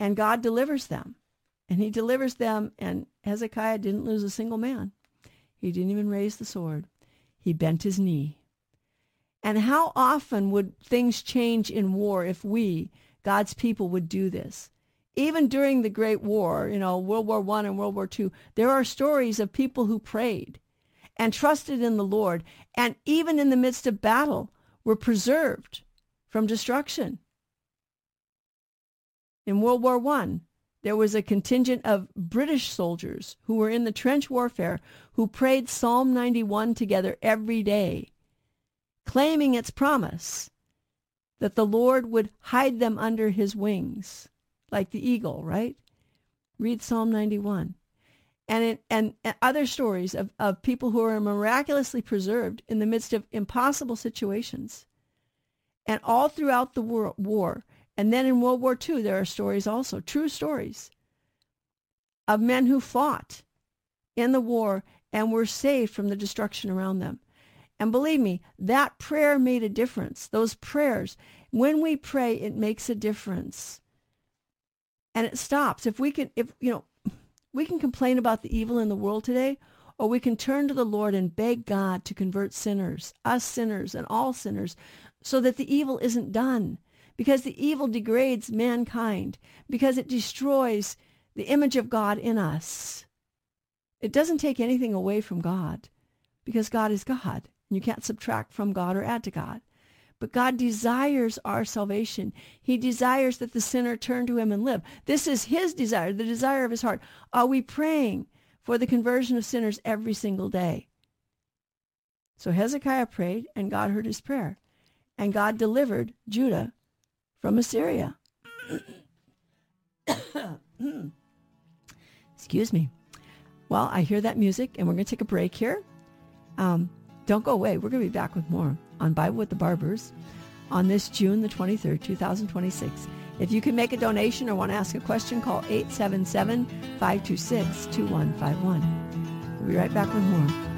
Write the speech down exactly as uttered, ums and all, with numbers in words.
And God delivers them. And he delivers them, and Hezekiah didn't lose a single man. He didn't even raise the sword. He bent his knee. And how often would things change in war if we, God's people, would do this? Even during the Great War, you know, World War One and World War Two, there are stories of people who prayed and trusted in the Lord, and even in the midst of battle were preserved from destruction. In World War One, there was a contingent of British soldiers who were in the trench warfare who prayed Psalm ninety-one together every day, claiming its promise that the Lord would hide them under his wings, like the eagle, right? Read Psalm ninety-one. And, it, and, and other stories of, of people who are miraculously preserved in the midst of impossible situations. And all throughout the war, war, and then in World War Two, there are stories also, true stories, of men who fought in the war and were saved from the destruction around them. And believe me, that prayer made a difference. Those prayers, when we pray, it makes a difference. And it stops. If we can, if, you know, we can complain about the evil in the world today, or we can turn to the Lord and beg God to convert sinners, us sinners and all sinners, so that the evil isn't done. Because the evil degrades mankind, because it destroys the image of God in us. It doesn't take anything away from God, because God is God. And you can't subtract from God or add to God. But God desires our salvation. He desires that the sinner turn to him and live. This is his desire, the desire of his heart. Are we praying for the conversion of sinners every single day? So Hezekiah prayed, and God heard his prayer. And God delivered Judah from Assyria. Excuse me. Well, I hear that music, and we're going to take a break here. Um, don't go away. We're going to be back with more on Bible with the Barbers on this June the twenty-third, twenty twenty-six. If you can make a donation or want to ask a question, call eight seven seven, five two six, two one five one. We'll be right back with more.